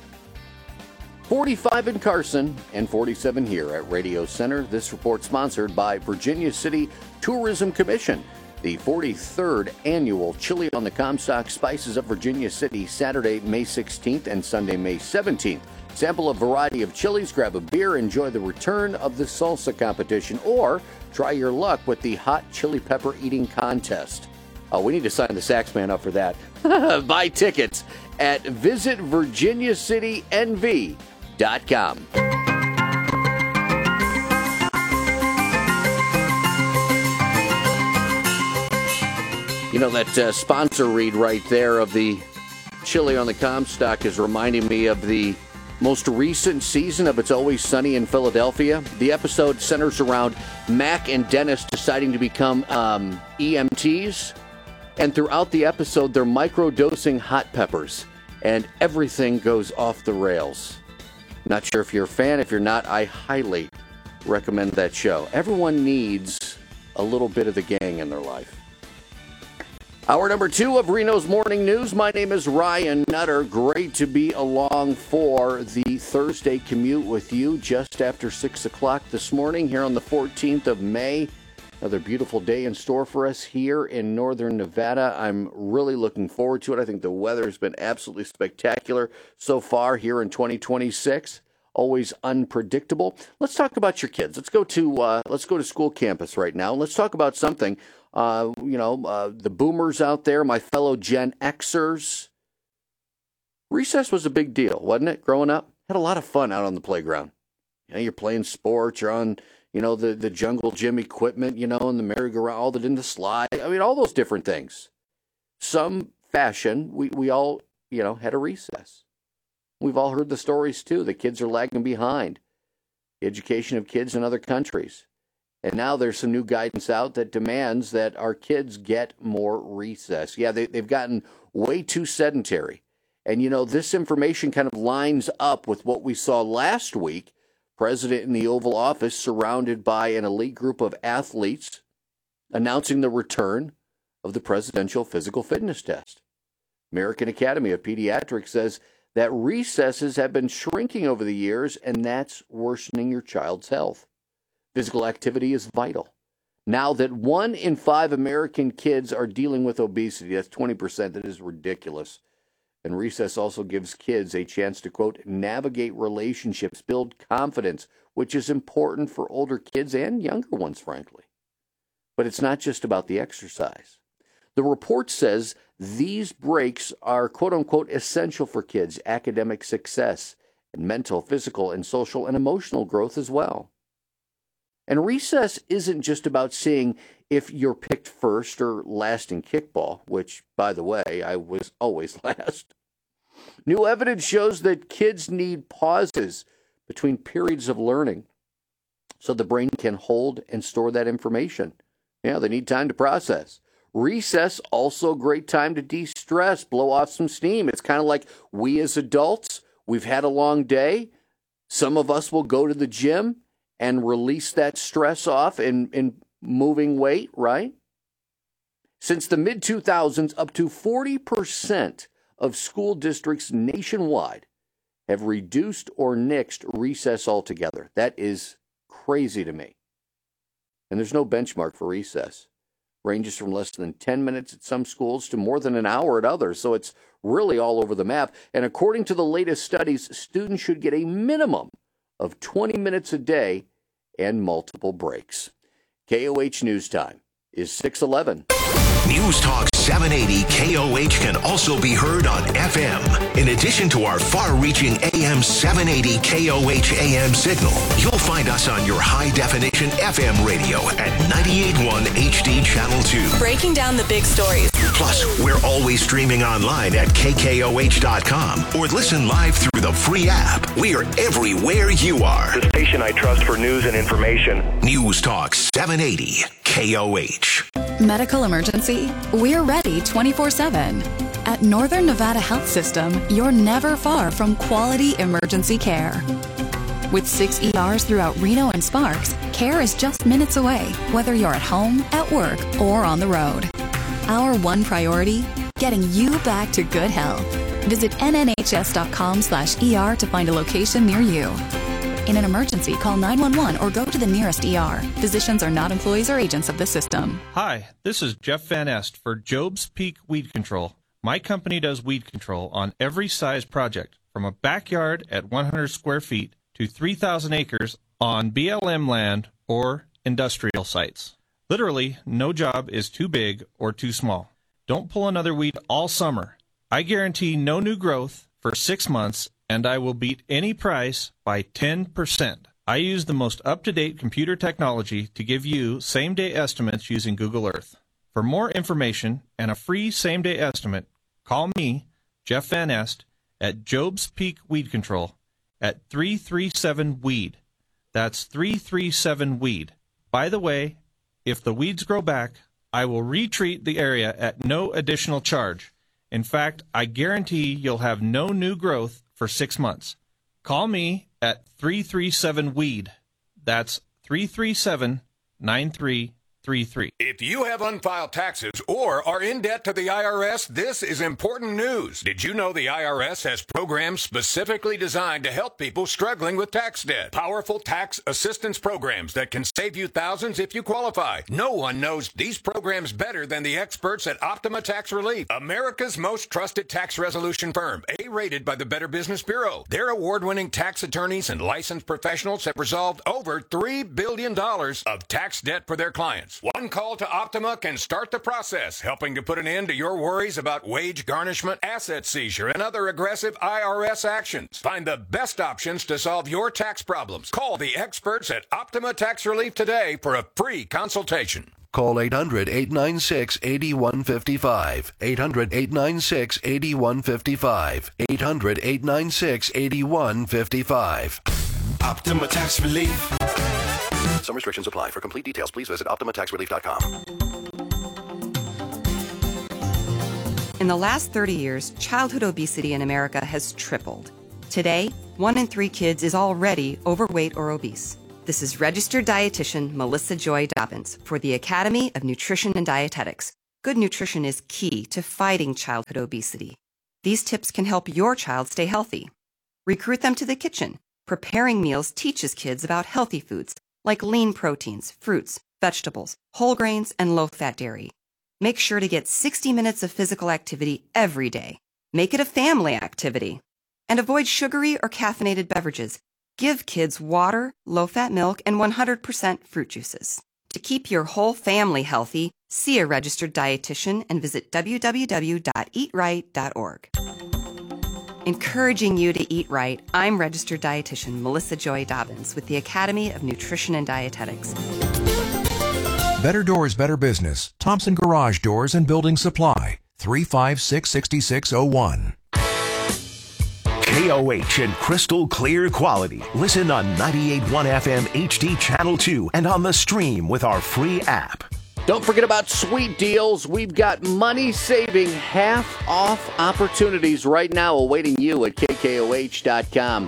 45 in Carson, and 47 here at Radio Center. This report sponsored by Virginia City Tourism Commission. The 43rd annual Chili on the Comstock Spices of Virginia City, Saturday, May 16th and Sunday, May 17th. Sample a variety of chilies, grab a beer, enjoy the return of the salsa competition, or try your luck with the hot chili pepper eating contest. Oh, we need to sign the Sax Man up for that. Buy tickets at visitvirginiacitynv.com. You know, that sponsor read right there of the Chili on the Comstock is reminding me of the most recent season of It's Always Sunny in Philadelphia. The episode centers around Mac and Dennis deciding to become EMTs. And throughout the episode, they're micro-dosing hot peppers. And everything goes off the rails. Not sure if you're a fan. If you're not, I highly recommend that show. Everyone needs a little bit of the gang in their life. Hour number 2 of Reno's Morning News. My name is Ryan Nutter. Great to be along for the Thursday commute with you just after 6 o'clock this morning here on the 14th of May. Another beautiful day in store for us here in northern Nevada. I'm really looking forward to it. I think the weather has been absolutely spectacular so far here in 2026. Always unpredictable. Let's talk about your kids. Let's go to school campus right now. Let's talk about something. The boomers out there, my fellow Gen Xers. Recess was a big deal, wasn't it? Growing up, had a lot of fun out on the playground. You know, you're playing sports. You're on, the jungle gym equipment, and the merry-go-round, all that in the slide. I mean, all those different things. Some fashion, we all, had a recess. We've all heard the stories, too. The kids are lagging behind the education of kids in other countries. And now there's some new guidance out that demands that our kids get more recess. Yeah, they've gotten way too sedentary. And, you know, this information kind of lines up with what we saw last week. President in the Oval Office surrounded by an elite group of athletes announcing the return of the presidential physical fitness test. American Academy of Pediatrics says that recesses have been shrinking over the years, and that's worsening your child's health. Physical activity is vital. Now that 1 in 5 American kids are dealing with obesity, that's 20%, that is ridiculous. And recess also gives kids a chance to, quote, navigate relationships, build confidence, which is important for older kids and younger ones, frankly. But it's not just about the exercise. The report says these breaks are, quote unquote, essential for kids' academic success and mental, physical, and social and emotional growth as well. And recess isn't just about seeing if you're picked first or last in kickball, which, by the way, I was always last. New evidence shows that kids need pauses between periods of learning so the brain can hold and store that information. Yeah, they need time to process. Recess, also a great time to de-stress, blow off some steam. It's kind of like we as adults, we've had a long day. Some of us will go to the gym and release that stress off in moving weight, right? Since the mid-2000s, up to 40% of school districts nationwide have reduced or nixed recess altogether. That is crazy to me. And there's no benchmark for recess. Ranges from less than 10 minutes at some schools to more than an hour at others. So it's really all over the map. And according to the latest studies, students should get a minimum of 20 minutes a day and multiple breaks. KOH News Time is 6:11. News Talk 780 KOH can also be heard on FM. In addition to our far-reaching AM 780 KOH AM signal, you'll find us on your high-definition FM radio at 98.1 HD Channel 2. Breaking down the big stories. Plus, we're always streaming online at KKOH.com or listen live through the free app. We're everywhere you are. The station I trust for news and information. News Talk 780 KOH. Medical emergency? We're ready 24/7. At Northern Nevada Health System, you're never far from quality emergency care. With 6 ERs throughout Reno and Sparks, care is just minutes away, whether you're at home, at work, or on the road. Our one priority? Getting you back to good health. Visit nnhs.com/ER to find a location near you. In an emergency, call 911 or go to the nearest ER. Physicians are not employees or agents of the system. Hi, this is Jeff Van Est for Job's Peak Weed Control. My company does weed control on every size project, from a backyard at 100 square feet to 3,000 acres on BLM land or industrial sites. Literally, no job is too big or too small. Don't pull another weed all summer. I guarantee no new growth for 6 months, and I will beat any price by 10%. I use the most up-to-date computer technology to give you same-day estimates using Google Earth. For more information and a free same-day estimate, call me, Jeff Van Est, at Job's Peak Weed Control at 337-WEED. That's 337-WEED. By the way, if the weeds grow back, I will retreat the area at no additional charge. In fact, I guarantee you'll have no new growth for 6 months. Call me at 337-WEED. That's 337-9333. If you have unfiled taxes or are in debt to the IRS, this is important news. Did you know the IRS has programs specifically designed to help people struggling with tax debt? Powerful tax assistance programs that can save you thousands if you qualify. No one knows these programs better than the experts at Optima Tax Relief, America's most trusted tax resolution firm, A-rated by the Better Business Bureau. Their award-winning tax attorneys and licensed professionals have resolved over $3 billion of tax debt for their clients. One call to Optima can start the process, helping to put an end to your worries about wage garnishment, asset seizure, and other aggressive IRS actions. Find the best options to solve your tax problems. Call the experts at Optima Tax Relief today for a free consultation. Call 800-896-8155. 800-896-8155. 800-896-8155. Optima Tax Relief. Some restrictions apply. For complete details, please visit OptimaTaxRelief.com. In the last 30 years, childhood obesity in America has tripled. Today, 1 in 3 kids is already overweight or obese. This is registered dietitian Melissa Joy Dobbins for the Academy of Nutrition and Dietetics. Good nutrition is key to fighting childhood obesity. These tips can help your child stay healthy. Recruit them to the kitchen. Preparing meals teaches kids about healthy foods like lean proteins, fruits, vegetables, whole grains, and low-fat dairy. Make sure to get 60 minutes of physical activity every day. Make it a family activity. And avoid sugary or caffeinated beverages. Give kids water, low-fat milk, and 100% fruit juices. To keep your whole family healthy, see a registered dietitian and visit www.eatright.org. Encouraging you to eat right, I'm registered dietitian Melissa Joy Dobbins with the Academy of Nutrition and Dietetics. Better Doors, Better Business. Thompson Garage Doors and Building Supply. 356-6601. KOH and crystal clear quality. Listen on 98.1 FM HD Channel 2 and on the stream with our free app. Don't forget about sweet deals. We've got money-saving half-off opportunities right now awaiting you at KKOH.com.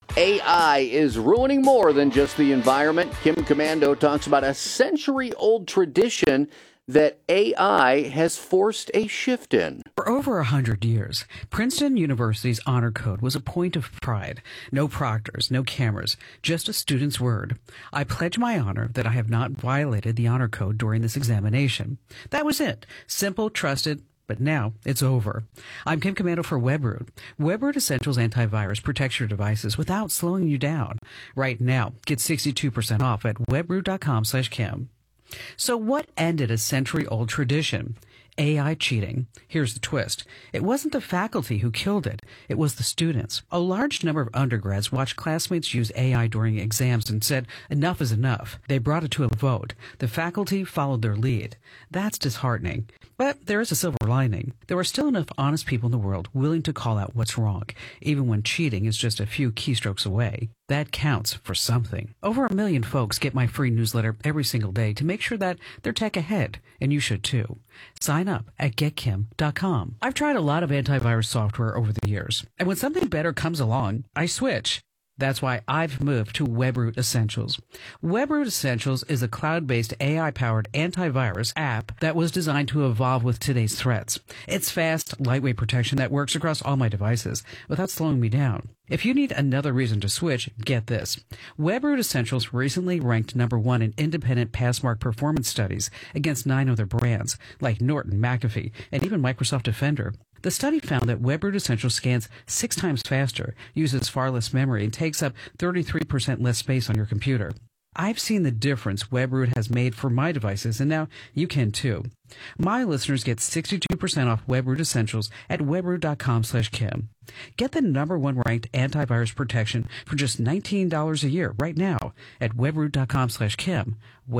AI is ruining more than just the environment. Kim Commando talks about a century-old tradition that AI has forced a shift in. For over 100 years, Princeton University's honor code was a point of pride. No proctors, no cameras, just a student's word. I pledge my honor that I have not violated the honor code during this examination. That was it. Simple, trusted, but now it's over. I'm Kim Commando for WebRoot. WebRoot Essentials Antivirus protects your devices without slowing you down. Right now, get 62% off at webroot.com/Kim. So what ended a century-old tradition? AI cheating. Here's the twist. It wasn't the faculty who killed it. It was the students. A large number of undergrads watched classmates use AI during exams and said, enough is enough. They brought it to a vote. The faculty followed their lead. That's disheartening. But there is a silver lining. There are still enough honest people in the world willing to call out what's wrong, even when cheating is just a few keystrokes away. That counts for something. Over 1 million folks get my free newsletter every single day to make sure that they're tech ahead, and you should too. Sign up at getkim.com. I've tried a lot of antivirus software over the years, and when something better comes along, I switch. That's why I've moved to WebRoot Essentials. WebRoot Essentials is a cloud-based AI-powered antivirus app that was designed to evolve with today's threats. It's fast, lightweight protection that works across all my devices without slowing me down. If you need another reason to switch, get this. WebRoot Essentials recently ranked #1 in independent Passmark performance studies against 9 other brands, like Norton, McAfee, and even Microsoft Defender. The study found that WebRoot Essentials scans 6 times faster, uses far less memory, and takes up 33% less space on your computer. I've seen the difference WebRoot has made for my devices, and now you can too. My listeners get 62% off WebRoot Essentials at webroot.com/Kim. Get the #1 ranked antivirus protection for just $19 a year right now at webroot.com/Kim.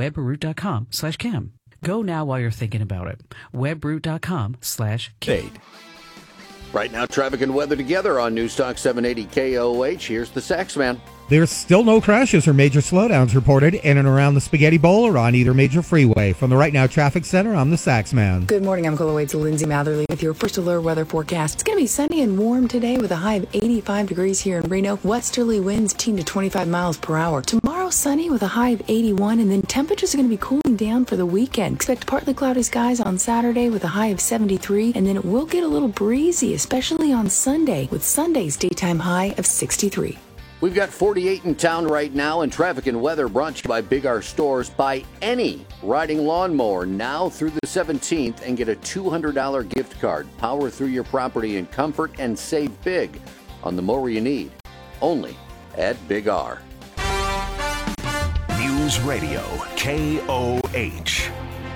webroot.com/Kim. Go now while you're thinking about it. webroot.com/Kim. Right now, traffic and weather together on News Talk 780 KOH. Here's the Sax Man. There's still no crashes or major slowdowns reported in and around the Spaghetti Bowl or on either major freeway. From the Right Now Traffic Center, I'm the Sax Man. Good morning. I'm Colorwade's Lindsay Matherly with your first alert weather forecast. It's going to be sunny and warm today with a high of 85 degrees here in Reno. Westerly winds 15 to 25 miles per hour. Tomorrow, sunny with a high of 81, and then temperatures are going to be cooling down for the weekend. Expect partly cloudy skies on Saturday with a high of 73, and then it will get a little breezy, especially on Sunday, with Sunday's daytime high of 63. We've got 48 in town right now, and traffic and weather brought to you by Big R Stores. Buy any riding lawnmower now through the 17th and get a $200 gift card. Power through your property in comfort and save big on the mower you need. Only at Big R. News Radio, KOH.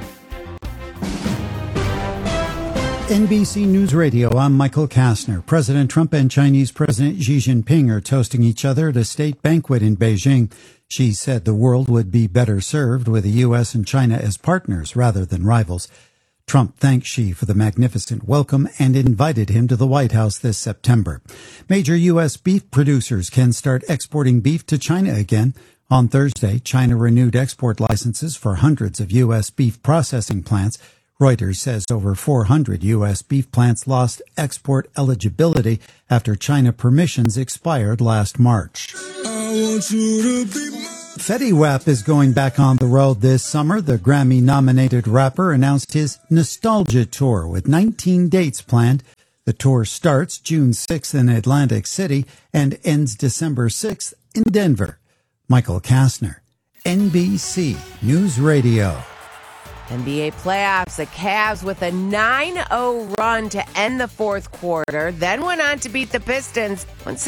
NBC News Radio, I'm Michael Kastner. President Trump and Chinese President Xi Jinping are toasting each other at a state banquet in Beijing. Xi said the world would be better served with the U.S. and China as partners rather than rivals. Trump thanked Xi for the magnificent welcome and invited him to the White House this September. Major U.S. beef producers can start exporting beef to China again. On Thursday, China renewed export licenses for hundreds of U.S. beef processing plants. Reuters says over 400 U.S. beef plants lost export eligibility after China permissions expired last March. Fetty Wap is going back on the road this summer. The Grammy-nominated rapper announced his Nostalgia Tour with 19 dates planned. The tour starts June 6th in Atlantic City and ends December 6th in Denver. Michael Kastner, NBC News Radio. NBA playoffs, the Cavs with a 9-0 run to end the fourth quarter, then went on to beat the Pistons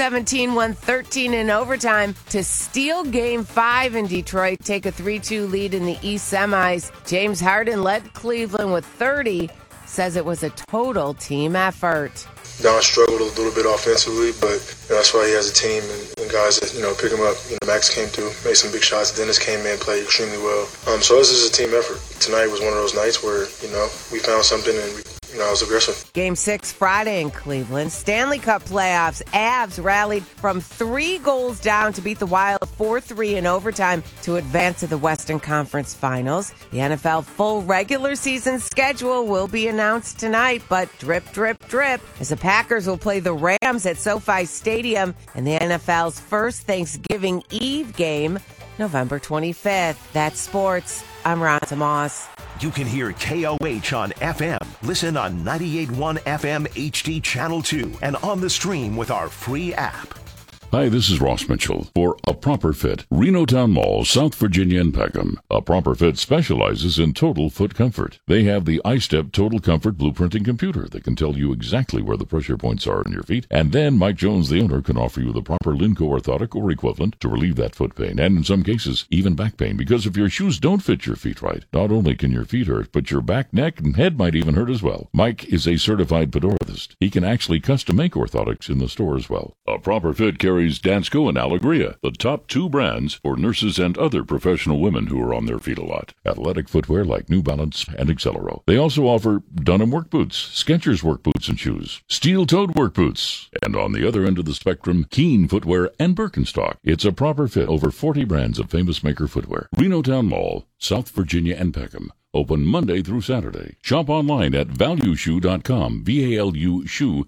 117-113 in overtime to steal Game 5 in Detroit, take a 3-2 lead in the East semis. James Harden led Cleveland with 30, says it was a total team effort. Don struggled a little bit offensively, but that's why he has a team and guys that, pick him up. Max came through, made some big shots. Dennis came in, played extremely well. So this is a team effort. Tonight was one of those nights where, we found something and I was aggressive. Game 6 Friday in Cleveland. Stanley Cup playoffs. Avs rallied from 3 goals down to beat the Wild 4-3 in overtime to advance to the Western Conference Finals. The NFL full regular season schedule will be announced tonight, but drip, drip, drip, as the Packers will play the Rams at SoFi Stadium in the NFL's first Thanksgiving Eve game, November 25th. That's sports. I'm Ronta Moss. You can hear KOH on FM. Listen on 98.1 FM HD Channel 2 and on the stream with our free app. Hi, this is Ross Mitchell for A Proper Fit, Reno Town Mall, South Virginia and Peckham. A Proper Fit specializes in total foot comfort. They have the iStep Total Comfort blueprinting computer that can tell you exactly where the pressure points are in your feet. And then Mike Jones, the owner, can offer you the proper Linco orthotic or equivalent to relieve that foot pain, and in some cases, even back pain. Because if your shoes don't fit your feet right, not only can your feet hurt, but your back, neck, and head might even hurt as well. Mike is a certified podorthist. He can actually custom make orthotics in the store as well. A Proper Fit carries Dansko and Alegria, the top 2 brands for nurses and other professional women who are on their feet a lot. Athletic footwear like New Balance and Accelero. They also offer Dunham work boots, Skechers work boots and shoes, steel-toed work boots, and on the other end of the spectrum, Keen footwear and Birkenstock. It's A Proper Fit, over 40 brands of famous maker footwear. Reno Town Mall, South Virginia and Peckham. Open Monday through Saturday. Shop online at valueshoe.com, VALU shoe.com.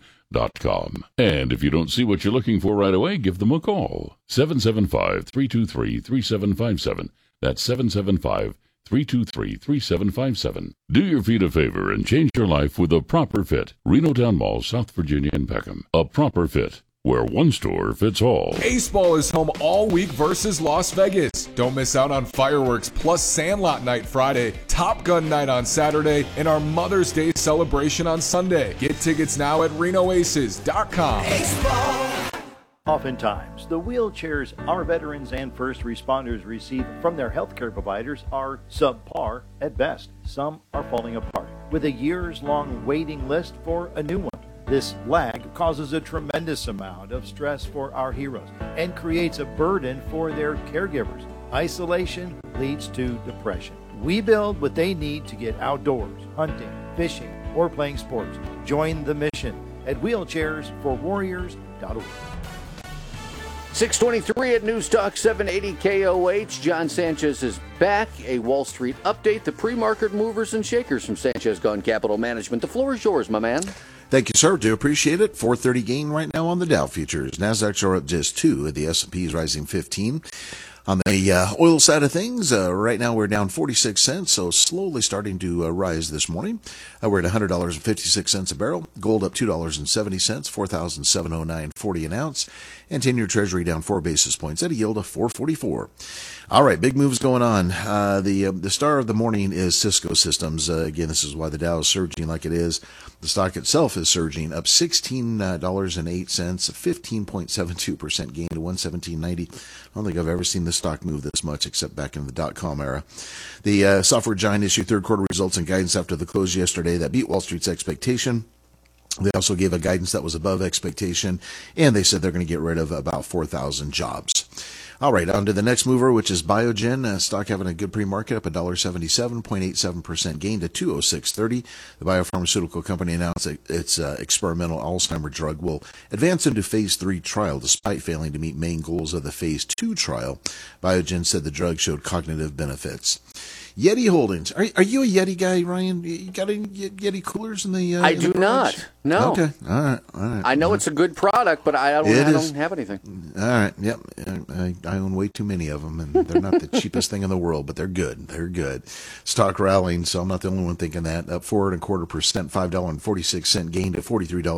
And if you don't see what you're looking for right away, give them a call. 775-323-3757. That's 775-323-3757. Do your feet a favor and change your life with A Proper Fit. Reno Town Mall, South Virginia and Peckham. A Proper Fit, where one store fits all. Ace Ball is home all week versus Las Vegas. Don't miss out on fireworks plus Sandlot Night Friday, Top Gun Night on Saturday, and our Mother's Day celebration on Sunday. Get tickets now at RenoAces.com. Ace Ball. Oftentimes, the wheelchairs our veterans and first responders receive from their healthcare providers are subpar at best. Some are falling apart, with a years-long waiting list for a new one. This lag causes a tremendous amount of stress for our heroes and creates a burden for their caregivers. Isolation leads to depression. We build what they need to get outdoors, hunting, fishing, or playing sports. Join the mission at wheelchairsforwarriors.org. 623 at News Talk 780 KOH. John Sanchez is back. A Wall Street update. The pre-market movers and shakers from Sanchez Gun Capital Management. The floor is yours, my man. Thank you, sir. Do appreciate it. 430 gain right now on the Dow futures. Nasdaq's are up just 2. The S&P is rising 15. On the oil side of things, right now we're down 46 cents, so slowly starting to rise this morning. We're at $100.56 a barrel. Gold up $2.70, $4,709.40 an ounce. And 10-year Treasury down 4 basis points at a yield of 4.44. All right, big moves going on. The star of the morning is Cisco Systems. Again, this is why the Dow is surging like it is. The stock itself is surging, up $16.08, a 15.72% gain to $117.90. I don't think I've ever seen this stock move this much except back in the dot-com era. The software giant issued third quarter results and guidance after the close yesterday that beat Wall Street's expectation. They also gave a guidance that was above expectation, and they said they're going to get rid of about 4,000 jobs. All right, on to the next mover, which is Biogen. Stock having a good pre-market, up $1.77, 0.87% gain to $206.30. The biopharmaceutical company announced its experimental Alzheimer drug will advance into phase 3 trial despite failing to meet main goals of the phase 2 trial. Biogen said the drug showed cognitive benefits. Yeti Holdings. Are you a Yeti guy, Ryan? You got any Yeti coolers in the? I do not. No. Okay. All right. I know it's a good product, but I don't have anything. All right. Yep. I own way too many of them, and they're not the cheapest thing in the world, but they're good. They're good. Stock rallying, so I'm not the only one thinking that. Up 4.25%, $5.46 gain to $43.